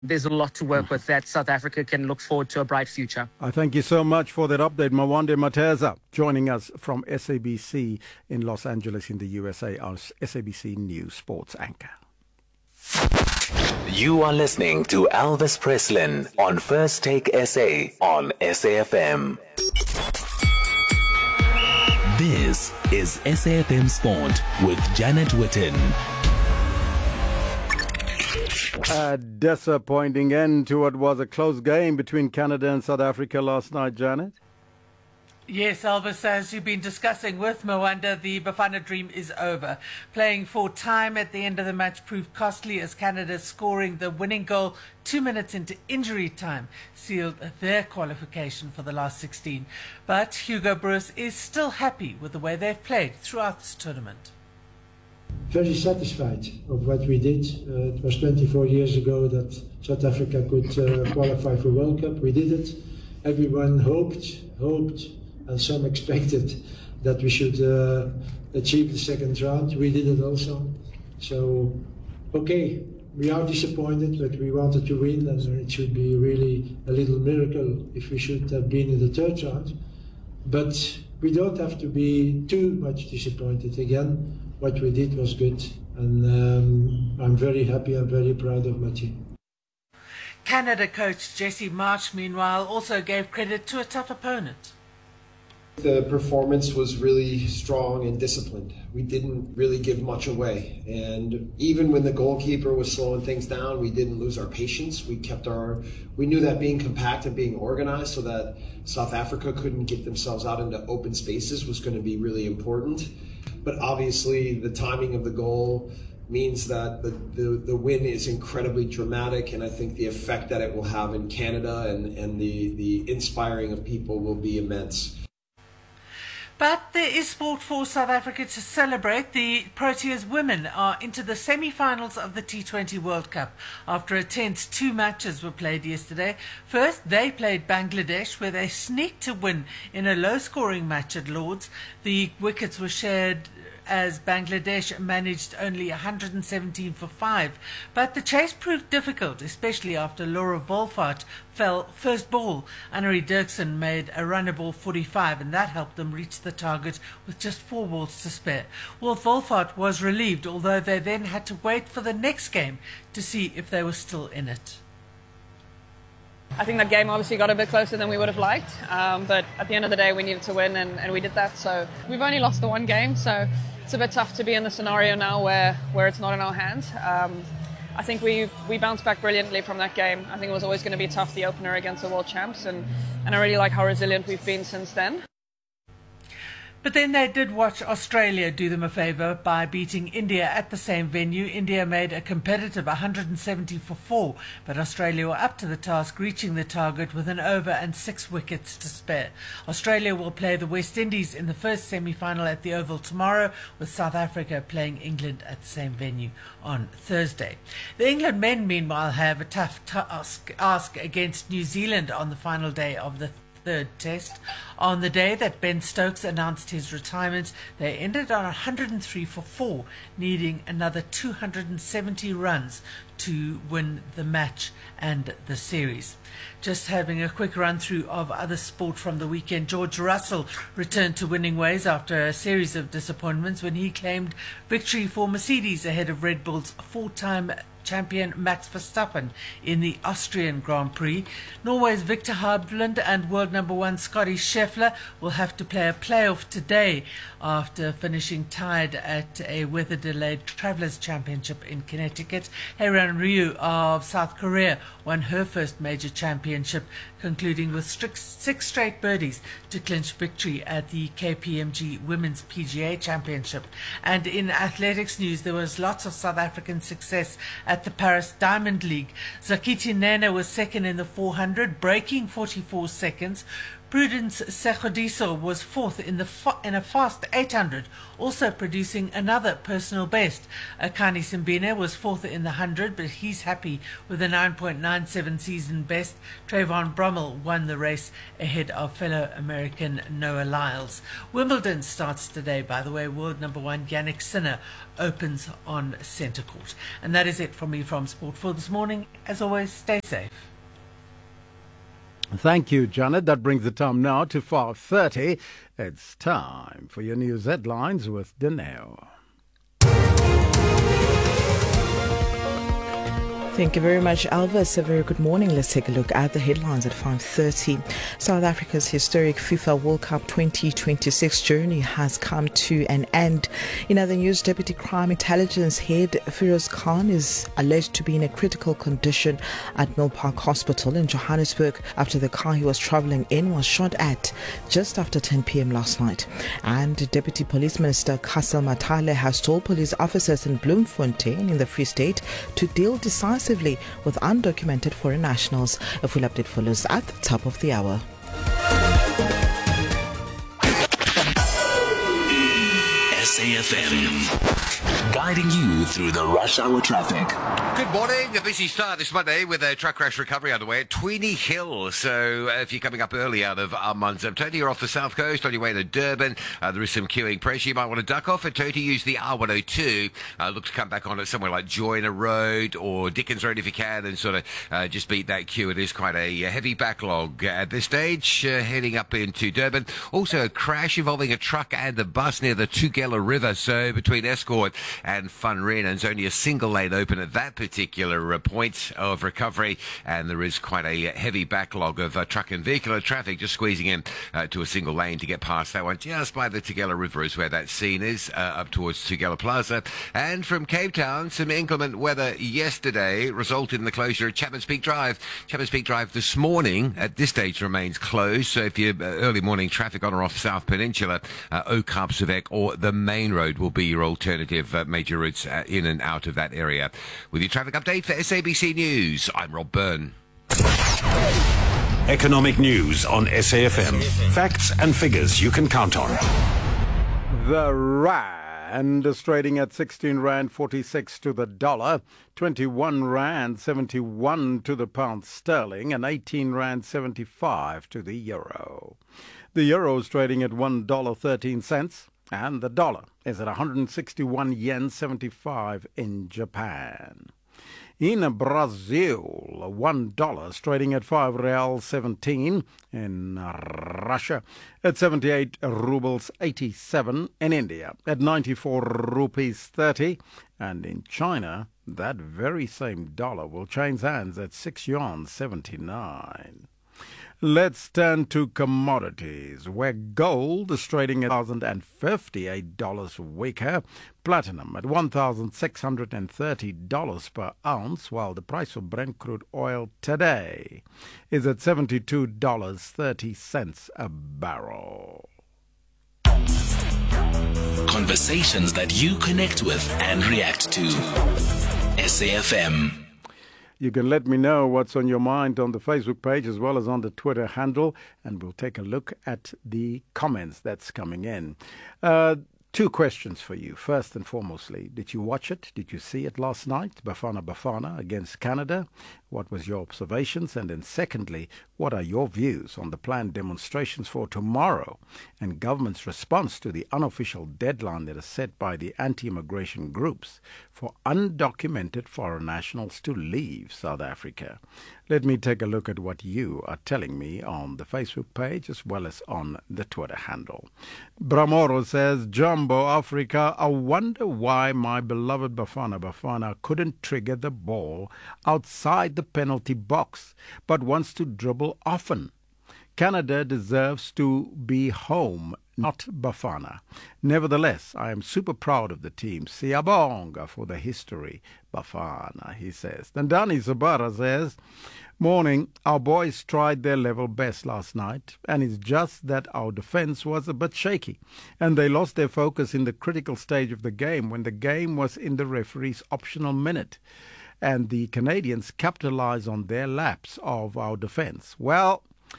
There's a lot to work with that South Africa can look forward to a bright future. I thank you so much for that update. Mwande Mateza joining us from SABC in Los Angeles in the USA, our SABC News sports anchor. You are listening to Elvis Preslin on First Take SA on SAFM. This is SAFM Sport with Janet Witten. A disappointing end to what was a close game between Canada and South Africa last night, Janet. Yes, Elvis, as you've been discussing with Mwanda, the Bafana dream is over. Playing for time at the end of the match proved costly as Canada scoring the winning goal 2 minutes into injury time sealed their qualification for the last 16. But Hugo Broos is still happy with the way they've played throughout this tournament. Very satisfied of what we did. It was 24 years ago that South Africa could qualify for World Cup. We did it. Everyone hoped, and some expected that we should achieve the second round. We did it also. So, okay, we are disappointed, but we wanted to win, and it should be really a little miracle if we should have been in the third round. But we don't have to be too much disappointed again. What we did was good, and I'm very happy and very proud of my team. Canada coach Jesse Marsh, meanwhile, also gave credit to a tough opponent. The performance was really strong and disciplined. We didn't really give much away. And even when the goalkeeper was slowing things down, we didn't lose our patience. We knew that being compact and being organized so that South Africa couldn't get themselves out into open spaces was going to be really important. But obviously the timing of the goal means that the win is incredibly dramatic, and I think the effect that it will have in Canada and the inspiring of people will be immense. But there is sport for South Africa to celebrate. The Proteas women are into the semi-finals of the T20 World Cup. After a tense 2 matches were played yesterday. First, they played Bangladesh, where they sneaked a win in a low-scoring match at Lord's. The wickets were shared as Bangladesh managed only 117 for 5. But the chase proved difficult, especially after Laura Wolvaardt fell first ball. Annerie Dirksen made a runner ball 45, and that helped them reach the target with just 4 balls to spare. Well, Wolvaardt was relieved, although they then had to wait for the next game to see if they were still in it. I think that game obviously got a bit closer than we would have liked, but at the end of the day we needed to win, and we did that. So we've only lost the 1 game, so it's a bit tough to be in the scenario now where it's not in our hands. I think we bounced back brilliantly from that game. I think it was always going to be tough, the opener against the world champs, and I really like how resilient we've been since then. But then they did watch Australia do them a favour by beating India at the same venue. India made a competitive 170 for 4, but Australia were up to the task, reaching the target with an over and 6 wickets to spare. Australia will play the West Indies in the first semi-final at the Oval tomorrow, with South Africa playing England at the same venue on Thursday. The England men, meanwhile, have a tough task against New Zealand on the final day of the third test. On the day that Ben Stokes announced his retirement, they ended on 103 for 4, needing another 270 runs to win the match and the series. Just having a quick run through of other sport from the weekend. George Russell returned to winning ways after a series of disappointments when he claimed victory for Mercedes ahead of Red Bull's 4-time champion Max Verstappen in the Austrian Grand Prix. Norway's Victor Hovland and world number 1 Scotty Scheffler will have to play a playoff today after finishing tied at a weather-delayed Travellers' Championship in Connecticut. Haeran Ryu of South Korea won her first major championship, concluding with 6 straight birdies to clinch victory at the KPMG Women's PGA Championship. And in athletics news, there was lots of South African success at the Paris Diamond League. Zakiti Nene was second in the 400, breaking 44 seconds. Prudence Segodiso was fourth in a fast 800, also producing another personal best. Akani Simbine was fourth in the 100, but he's happy with a 9.97 season best. Trayvon Brummel won the race ahead of fellow American Noah Lyles. Wimbledon starts today, by the way. World number one Yannick Sinner opens on centre court. And that is it from me from Sport for this morning. As always, stay safe. Thank you, Janet. That brings the time now to 5:30. It's time for your news headlines with Danelle. Thank you very much, Elvis. A very good morning. Let's take a look at the headlines at 5:30. South Africa's historic FIFA World Cup 2026 journey has come to an end. In other news, Deputy Crime Intelligence Head Firoz Khan is alleged to be in a critical condition at Mill Park Hospital in Johannesburg after the car he was travelling in was shot at just after 10 p.m. last night. And Deputy Police Minister Kassel Matale has told police officers in Bloemfontein in the Free State to deal decisively with undocumented foreign nationals. A full update follows at the top of the hour. SAFM, guiding you through the rush hour traffic. Good morning. A busy start this Monday with a truck crash recovery underway at Tweeny Hill. So if you're coming up early out of Amanzimtoti, you're off the south coast on your way to Durban. There is some queuing pressure. You might want to duck off at Toti. Use the R102. Look to come back on at somewhere like Joyner Road or Dickens Road if you can, and sort of just beat that queue. It is quite a heavy backlog at this stage, heading up into Durban. Also a crash involving a truck and a bus near the Tugela River. So between Escort and Funrena, there's only a single lane open at that particular point of recovery, and there is quite a heavy backlog of truck and vehicular traffic just squeezing in to a single lane to get past that one. Just by the Tugela River is where that scene is, up towards Tugela Plaza. And from Cape Town, some inclement weather yesterday resulted in the closure of Chapman's Peak Drive. Chapman's Peak Drive this morning at this stage remains closed, so if you're early morning traffic on or off South Peninsula, Oud-Kaapstad or the main road will be your alternative major routes in and out of that area. With your traffic update for SABC News, I'm Rob Byrne. Economic news on SAFM. Facts and figures you can count on. The Rand is trading at 16 Rand 46 to the dollar, 21 Rand 71 to the pound sterling, and 18 Rand 75 to the euro. The euro is trading at $1.13. And the dollar is at 161 yen 75 in Japan. In Brazil, $1 is trading at 5 reals 17. In Russia, at 78 rubles 87. In India, at 94 rupees 30. And in China, that very same dollar will change hands at 6 yuan 79. Let's turn to commodities, where gold is trading at $1,058 weaker, platinum at $1,630 per ounce, while the price of Brent crude oil today is at $72.30 a barrel. Conversations that you connect with and react to. SAFM. You can let me know what's on your mind on the Facebook page as well as on the Twitter handle, and we'll take a look at the comments that's coming in. Two questions for you. First and foremostly, did you watch it? Did you see it last night? Bafana against Canada. What was your observations? And then secondly, what are your views on the planned demonstrations for tomorrow and government's response to the unofficial deadline that is set by the anti-immigration groups for undocumented foreign nationals to leave South Africa? Let me take a look at what you are telling me on the Facebook page as well as on the Twitter handle. Bramoro says, Jumbo Africa, I wonder why my beloved Bafana couldn't trigger the ball outside the penalty box, but wants to dribble often. Canada deserves to be home, not Bafana. Nevertheless, I am super proud of the team. Siyabonga for the history, Bafana, he says. Then Danny Zabara says, morning, our boys tried their level best last night, and it's just that our defense was a bit shaky, and they lost their focus in the critical stage of the game when the game was in the referee's optional minute, and the Canadians capitalized on their lapse of our defense. Well,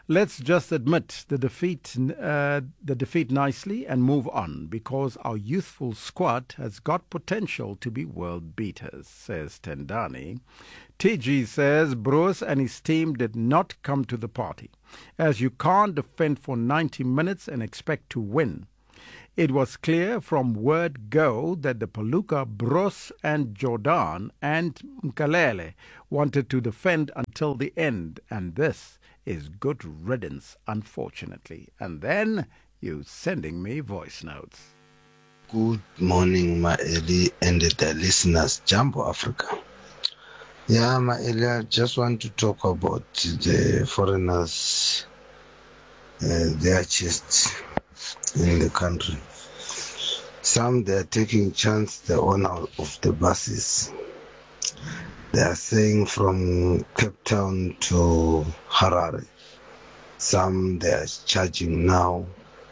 Let's just admit the defeat nicely and move on, because our youthful squad has got potential to be world beaters, says Tendani. TG says Bruce and his team did not come to the party, as you can't defend for 90 minutes and expect to win. It was clear from word go that the Paluca, Bros and Jordan and Mkalele wanted to defend until the end, and this is good riddance, unfortunately. And then you sending me voice notes. Good morning, Maeli and the listeners, Jumbo Africa. Yeah, Maeli, I just want to talk about the foreigners, their chests in the country. Some, they are taking chance, the owner of the buses. They are saying from Cape Town to Harare. Some, they are charging now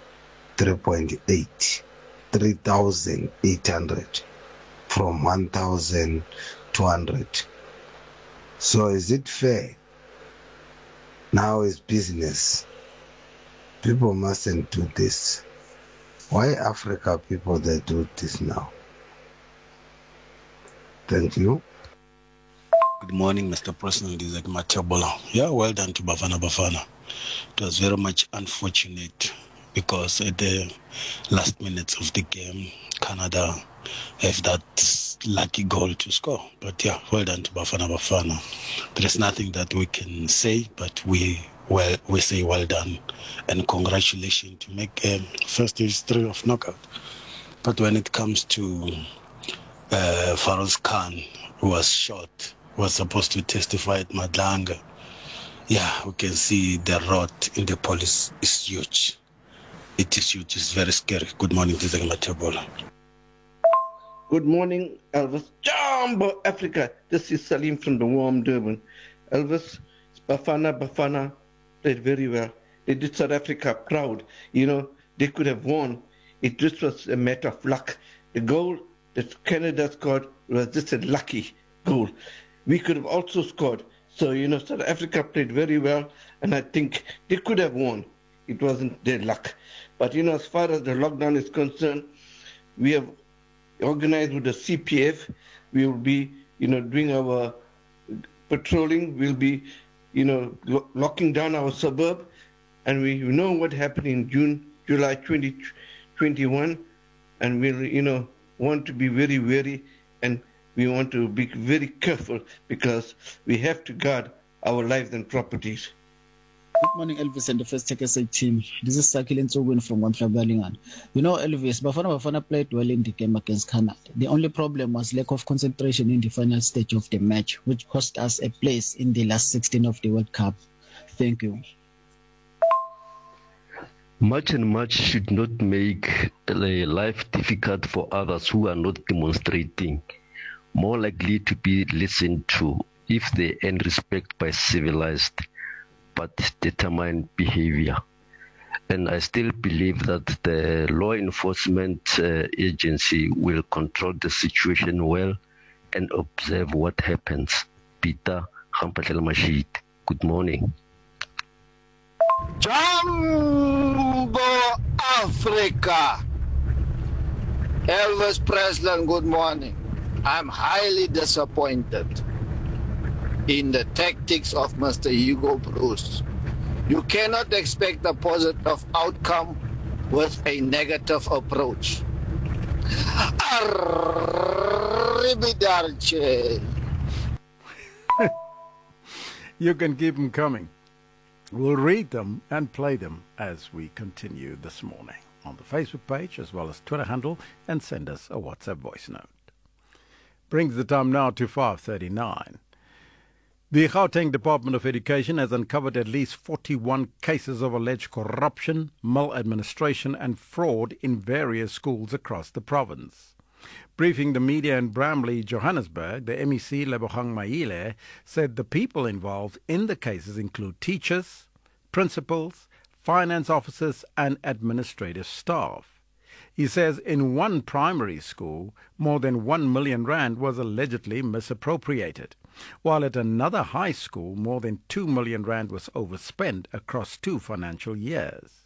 3,800 from 1,200. So is it fair? Now is business. People mustn't do this. Why Africa people, they do this now? Thank you. Good morning, Mr. President. This is Matebola. Yeah, well done to Bafana Bafana. It was very much unfortunate because at the last minutes of the game, Canada have that lucky goal to score. But yeah, well done to Bafana Bafana. There is nothing that we can say, but we say well done and congratulations to make first history of knockout. But when it comes to Farouz Khan, who was shot, was supposed to testify at Madlanga. Yeah, we can see the rot in the police is huge. It is huge. It's very scary. Good morning, this is Matebola. Good morning, Elvis. Jumbo Africa. This is Salim from the warm Durban. Elvis, Bafana played very well. They did South Africa proud. You know, they could have won. It just was a matter of luck. The goal that Canada scored was just a lucky goal. We could have also scored. So, you know, South Africa played very well, and I think they could have won. It wasn't their luck. But, you know, as far as the lockdown is concerned, we have organized with the CPF. We will be, you know, doing our patrolling. We'll be, you know, locking down our suburb. And we know what happened in July 2021. And we'll, you know, want to be very wary, and we want to be very careful because we have to guard our lives and properties. Good morning, Elvis and the First Take SA team. This is Sakil Ntsogun from Wantrabalingan. You know, Elvis, Bafana played well in the game against Canada. The only problem was lack of concentration in the final stage of the match, which cost us a place in the last 16 of the World Cup. Thank you. Much and much should not make life difficult for others who are not demonstrating. More likely to be listened to if they earn respect by civilized but determined behavior. And I still believe that the law enforcement agency will control the situation well and observe what happens. Peter Hampatel Mashid, good morning. Jumbo Africa. Elvis Presley, good morning. I'm highly disappointed in the tactics of Mr. Hugo Bruce. You cannot expect a positive outcome with a negative approach. Arrivederci. You can keep them coming. We'll read them and play them as we continue this morning on the Facebook page as well as Twitter handle, and send us a WhatsApp voice note. Brings the time now to 5:39. The Gauteng Department of Education has uncovered at least 41 cases of alleged corruption, maladministration and fraud in various schools across the province. Briefing the media in Bramley, Johannesburg, the MEC Lebogang Maile said the people involved in the cases include teachers, principals, finance officers and administrative staff. He says in one primary school, more than 1 million rand was allegedly misappropriated. while at another high school, more than 2 million rand was overspent across 2 financial years.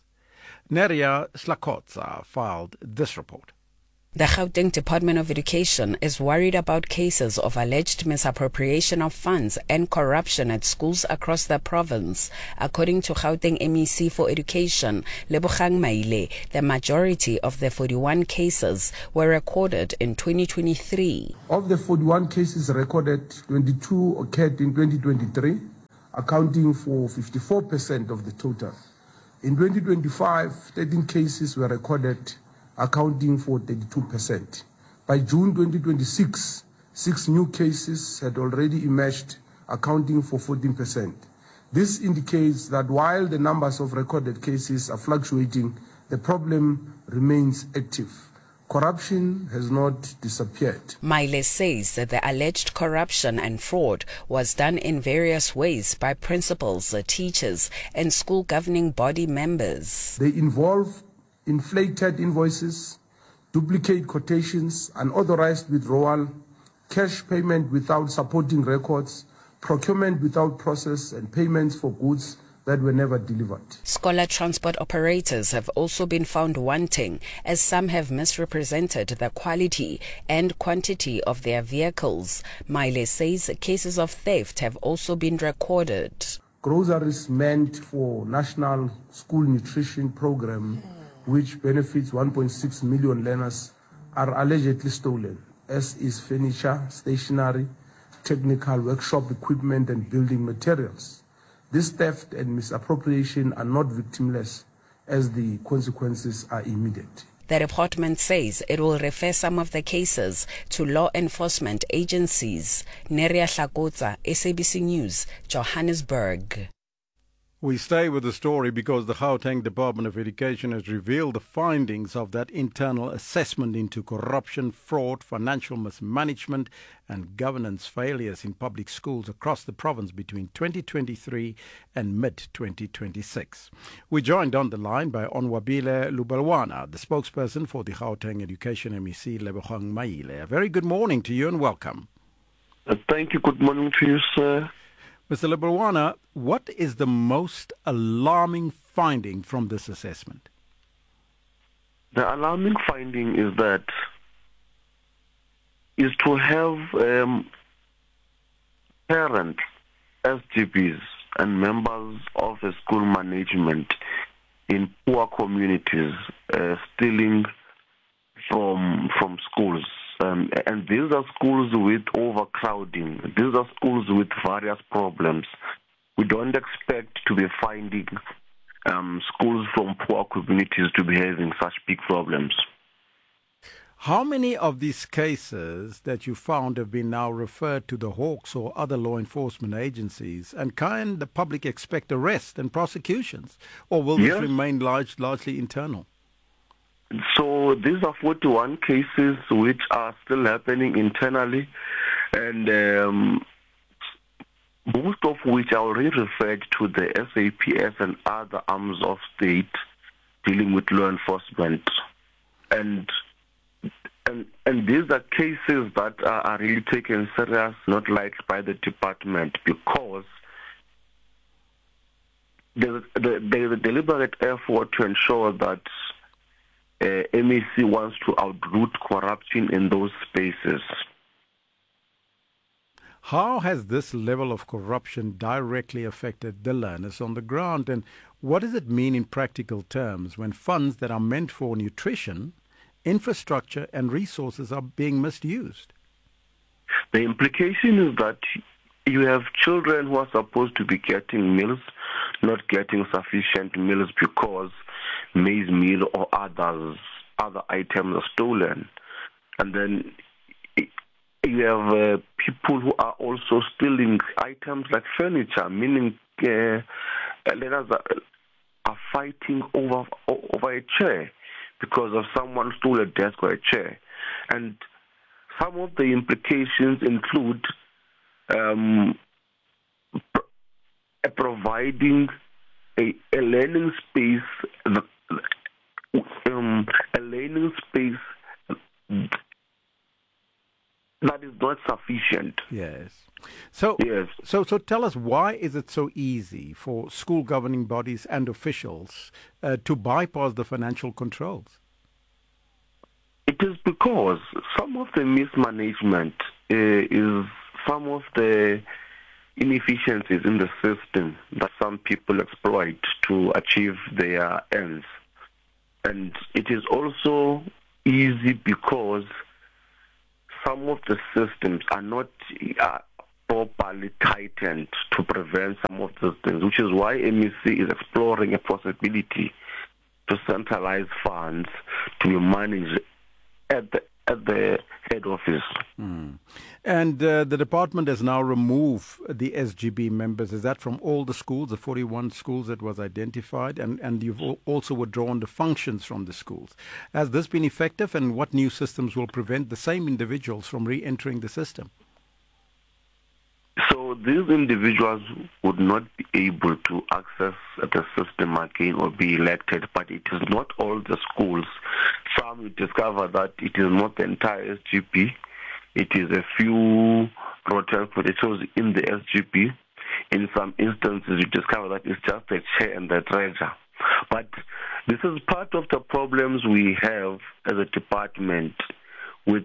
Neria Slakotsa filed this report. The Gauteng Department of Education is worried about cases of alleged misappropriation of funds and corruption at schools across the province. According to Gauteng MEC for Education, Lebogang Maile, the majority of the 41 cases were recorded in 2023. Of the 41 cases recorded, 22 occurred in 2023, accounting for 54% of the total. In 2025, 13 cases were recorded, accounting for 32%. By June 2026, 6 new cases had already emerged, accounting for 14%. This indicates that while the numbers of recorded cases are fluctuating, the problem remains active. Corruption has not disappeared. Maile says that the alleged corruption and fraud was done in various ways by principals, teachers, and school governing body members. They involve inflated invoices, duplicate quotations, unauthorized withdrawal, cash payment without supporting records, procurement without process, and payments for goods that were never delivered. Scholar transport operators have also been found wanting, as some have misrepresented the quality and quantity of their vehicles. Maile says cases of theft have also been recorded. Groceries meant for National School Nutrition Program, which benefits 1.6 million learners, are allegedly stolen, as is furniture, stationery, technical workshop equipment, and building materials. This theft and misappropriation are not victimless, as the consequences are immediate. The department says it will refer some of the cases to law enforcement agencies. Neria Hlakotsa, SABC News, Johannesburg. We stay with the story because the Gauteng Department of Education has revealed the findings of that internal assessment into corruption, fraud, financial mismanagement and governance failures in public schools across the province between 2023 and mid-2026. We're joined on the line by Onwabile Lubalwana, the spokesperson for the Gauteng Education MEC Lebogang Maile. A very good morning to you and welcome. Thank you. Good morning to you, sir. Mr. Lubalwana, what is the most alarming finding from this assessment? The alarming finding is to have parents, SGBs, and members of the school management in poor communities stealing from schools. And these are schools with overcrowding. These are schools with various problems. We don't expect to be finding schools from poor communities to be having such big problems. How many of these cases that you found have been now referred to the Hawks or other law enforcement agencies? And can the public expect arrests and prosecutions? Or will this remain largely internal? So these are 41 cases which are still happening internally, and most of which are already referred to the SAPS and other arms of state dealing with law enforcement. And these are cases that are really taken serious, not liked by the department, because there is a deliberate effort to ensure that MEC wants to outroot corruption in those spaces. How has this level of corruption directly affected the learners on the ground? And what does it mean in practical terms when funds that are meant for nutrition, infrastructure and resources are being misused? The implication is that you have children who are supposed to be getting meals, not getting sufficient meals because maize meal or other items are stolen. And then you have people who are also stealing items like furniture, meaning learners are fighting over a chair because of someone stole a desk or a chair. And some of the implications include providing a learning space, that is not sufficient. Yes. So tell us, why is it so easy for school governing bodies and officials to bypass the financial controls? It is because some of the mismanagement is some of the inefficiencies in the system that some people exploit to achieve their ends. And it is also easy because some of the systems are not properly tightened to prevent some of those things, which is why MEC is exploring a possibility to centralize funds to be managed at the head office. And the department has now removed the SGB members. Is that from all the schools, the 41 schools that was identified? And you've also withdrawn the functions from the schools. Has this been effective, and what new systems will prevent the same individuals from re-entering the system? So these individuals would not be able to access the system again or be elected, but it is not all the schools. Some you discover that it is not the entire SGP. It is a few rotating potatoes in the SGP. In some instances, you discover that it's just the chair and the treasurer. But this is part of the problems we have as a department with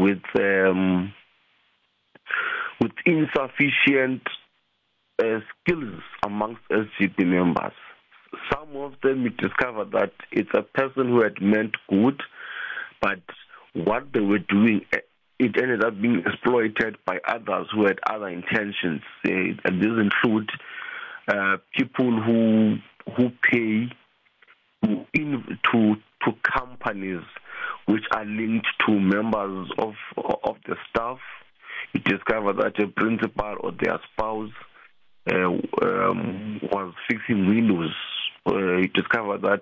insufficient skills amongst SGP members. Some of them you discover that it's a person who had meant good, but what they were doing, it ended up being exploited by others who had other intentions. And these include people who pay to companies which are linked to members of the staff. You discover that a principal or their spouse was fixing windows. You discover that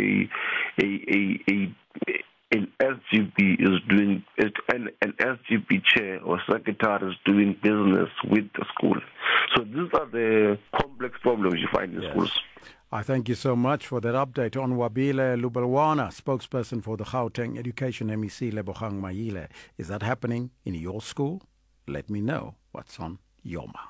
an SGP is doing an SGP chair or secretary is doing business with the school. So these are the complex problems you find in schools. I thank you so much for that update. On Wabile Lubelwana, spokesperson for the Gauteng Education MEC Lebogang Maile. Is that happening in your school? Let me know what's on your mind.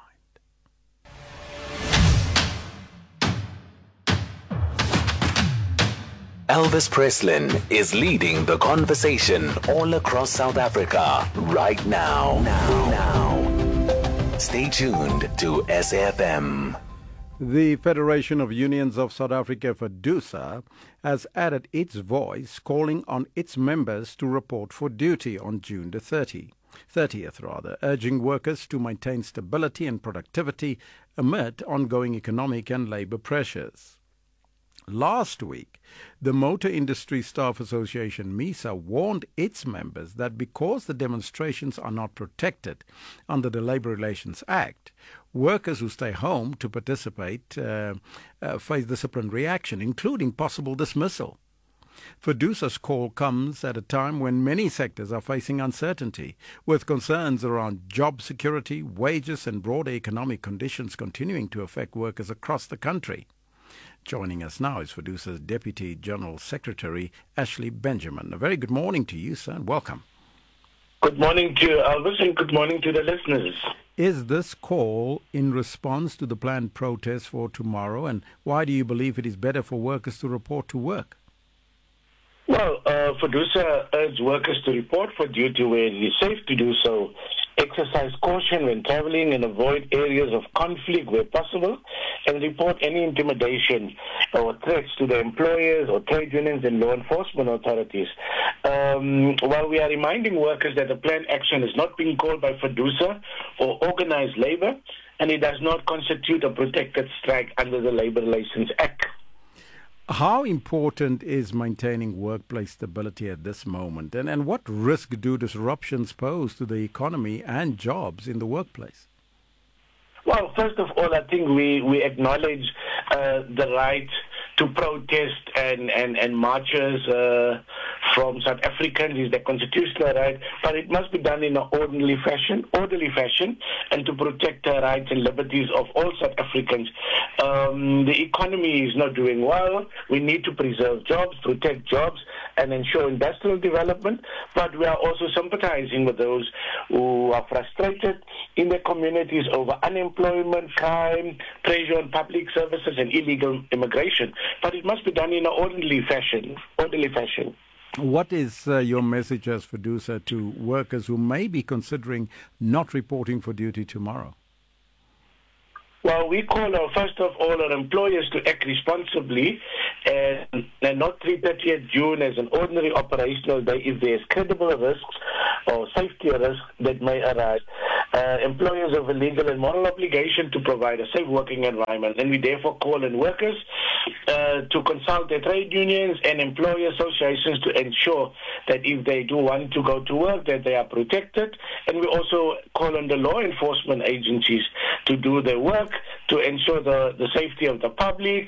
Elvis Preslin is leading the conversation all across South Africa right now. Stay tuned to SAFM. The Federation of Unions of South Africa, FEDUSA, has added its voice calling on its members to report for duty on June the 30th, urging workers to maintain stability and productivity amid ongoing economic and labour pressures. Last week, the Motor Industry Staff Association, MISA, warned its members that because the demonstrations are not protected under the Labour Relations Act, workers who stay home to participate face disciplinary action, including possible dismissal. FEDUSA's call comes at a time when many sectors are facing uncertainty, with concerns around job security, wages and broader economic conditions continuing to affect workers across the country. Joining us now is FEDUSA's Deputy General Secretary, Ashley Benjamin. A very good morning to you, sir, and welcome. Good morning to you, Elvis, and good morning to the listeners. Is this call in response to the planned protest for tomorrow, and why do you believe it is better for workers to report to work? Well, FEDUSA urges workers to report for duty where it is safe to do so, exercise caution when traveling and avoid areas of conflict where possible, and report any intimidation or threats to the employers or trade unions and law enforcement authorities. While we are reminding workers that the planned action is not being called by FEDUSA or organized labor, and it does not constitute a protected strike under the Labour Relations Act. How important is maintaining workplace stability at this moment, and what risk do disruptions pose to the economy and jobs in the workplace? Well, first of all, I think we acknowledge the right to protest and marches from South Africans is their constitutional right, but it must be done in an orderly fashion, and to protect the rights and liberties of all South Africans. The economy is not doing well. We need to preserve jobs, protect jobs, and ensure industrial development, but we are also sympathizing with those who are frustrated in their communities over unemployment, crime, pressure on public services, and illegal immigration. But it must be done in an orderly fashion. What is your message as Fidusa to workers who may be considering not reporting for duty tomorrow? Well, we call, first of all, our employers to act responsibly and not treat 30th June as an ordinary operational day if there's credible risks or safety risks that may arise. Employers have a legal and moral obligation to provide a safe working environment, and we therefore call on workers to consult their trade unions and employer associations to ensure that if they do want to go to work, that they are protected. And we also call on the law enforcement agencies to do their work to ensure the safety of the public,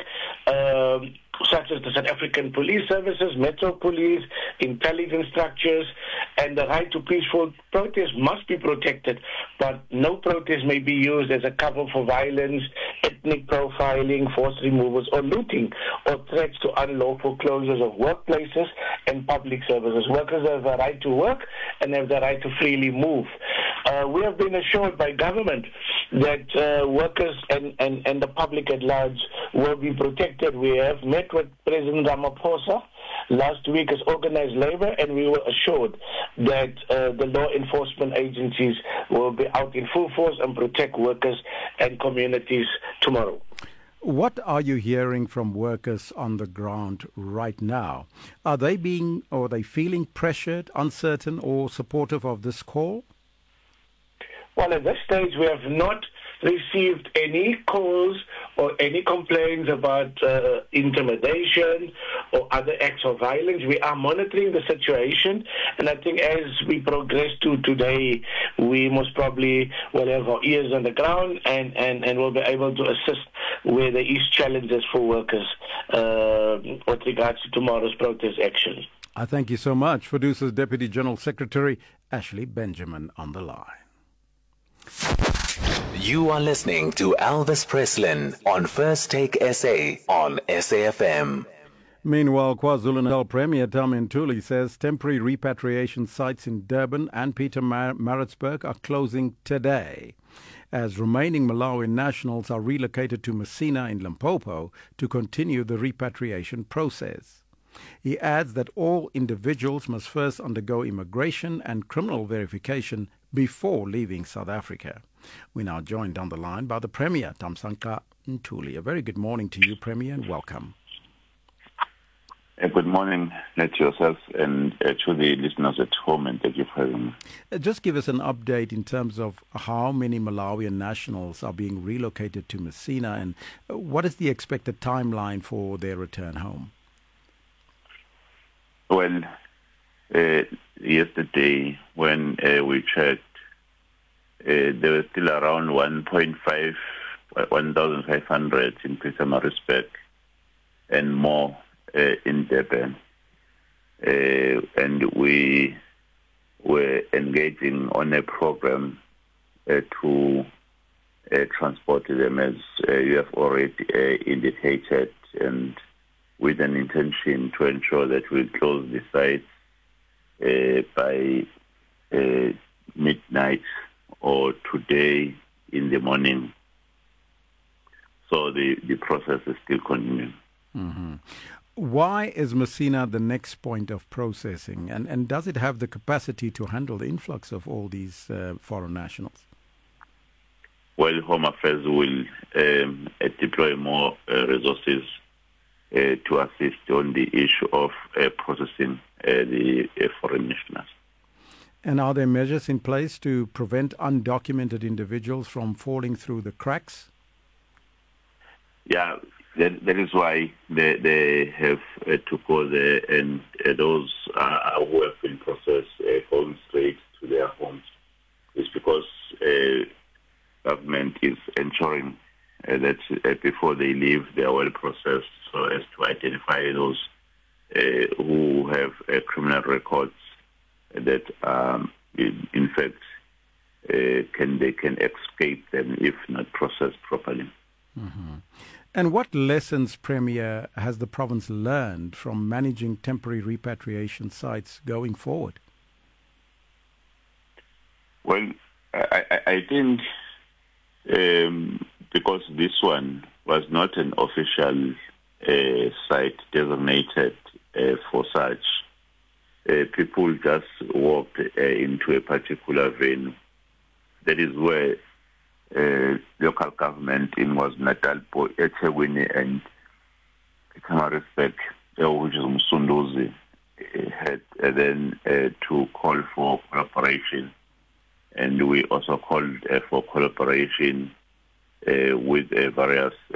such as the South African Police Services, Metro Police, intelligence structures, and the right to peaceful protest must be protected, but no protest may be used as a cover for violence, ethnic profiling, forced removals, or looting, or threats to unlawful closures of workplaces and public services. Workers have the right to work and have the right to freely move. We have been assured by government that workers and the public at large will be protected. We have met with President Ramaphosa last week as organized labor, and we were assured that the law enforcement agencies will be out in full force and protect workers and communities tomorrow. What are you hearing from workers on the ground right now? Are they feeling pressured, uncertain, or supportive of this call? Well, at this stage, we have not received any calls or any complaints about intimidation or other acts of violence. We are monitoring the situation, and I think as we progress to today, we most probably will have our ears on the ground and will be able to assist where there is challenges for workers with regards to tomorrow's protest action. I thank you so much. Fidusa's Deputy General Secretary, Ashley Benjamin, on the line. You are listening to Elvis Preslin on First Take SA on SAFM. Meanwhile, KwaZulu-Natal Premier Tami Ntuli says temporary repatriation sites in Durban and Pietermaritzburg are closing today, as remaining Malawian nationals are relocated to Messina in Limpopo to continue the repatriation process. He adds that all individuals must first undergo immigration and criminal verification before leaving South Africa. We're now joined on the line by the Premier, Thamsanqa Ntuli. A very good morning to you, Premier, and welcome. Good morning to yourself and to the listeners at home, and thank you for having me. Just give us an update in terms of how many Malawian nationals are being relocated to Messina, and what is the expected timeline for their return home? Well, yesterday when we checked, there were still around 1,500 in Pietermaritzburg and more in Durban. And we were engaging on a program to transport them, as you have already indicated, and with an intention to ensure that we close the sites by midnight or today in the morning. So the process is still continuing. Mm-hmm. Why is Messina the next point of processing? And does it have the capacity to handle the influx of all these foreign nationals? Well, Home Affairs will deploy more resources to assist on the issue of processing the foreign nationals. And are there measures in place to prevent undocumented individuals from falling through the cracks? Yeah, that is why they have to go there, and those who have been processed going straight to their homes. It's because government is ensuring that before they leave, they are well processed so as to identify those who have criminal records that in fact they can escape them if not processed properly. Mm-hmm. And what lessons, Premier, has the province learned from managing temporary repatriation sites going forward? Well, I think because this one was not an official site designated for such, people just walked into a particular venue. That is where local government in KwaZulu-Natal, eThekwini and Pietermaritzburg, which is Msunduzi, had then to call for collaboration. And we also called for collaboration with various